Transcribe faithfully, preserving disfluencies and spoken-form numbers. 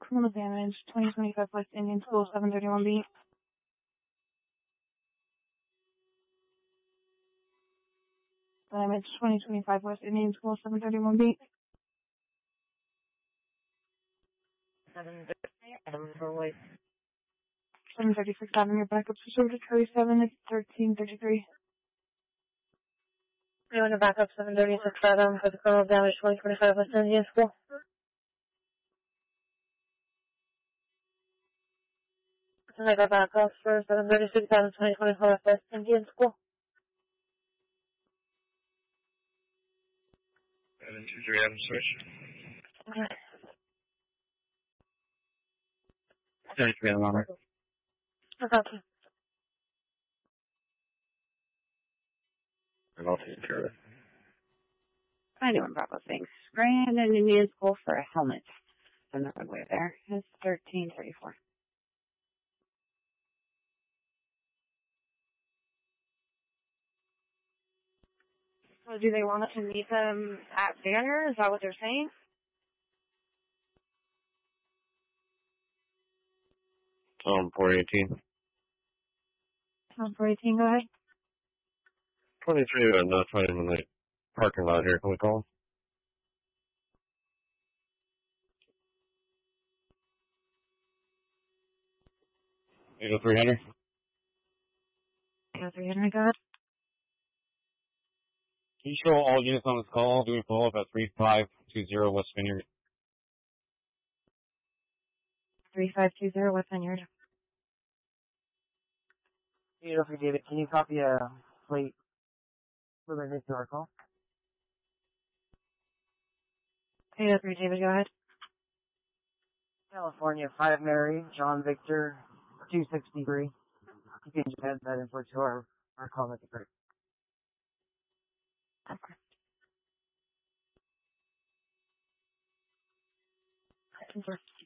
Criminal damage, twenty twenty-five West Indian School, seven thirty-one B. Damage, twenty twenty-five West Indian School, seven thirty-one B. seven thirty-seven for White. seven thirty-six Avenue, backup switch to Curry seven, it's thirteen thirty-three. You want to back up seven thirty-six Avenue for the criminal damage, twenty twenty-five West Indian School? Can I go back up for seven thirty-six Avenue, twenty twenty-five West Indian School? seven two three Avenue switch. Okay. thirty-three on number. Okay. And I'll take care of it. I know, Bravo, thanks. Grand and Indian School for a helmet. On the roadway there. It's thirteen thirty-four. So do they want us to meet them at Banner? Is that what they're saying? Um, four eighteen. Um, four eighteen, go ahead. twenty-three, and uh, twenty in the parking lot here. Can we call them? eight oh three hundred. eight oh three hundred, go ahead. Can you show all units on this call doing follow-up at three five two zero West Vineyard? three five two zero West Vineyard. eight oh three, David, can you copy a plate related to our call? eight oh three, David, go ahead. California, five Mary, John Victor, two sixty-three. You can just add that info to our, our call, that'd be great. Okay.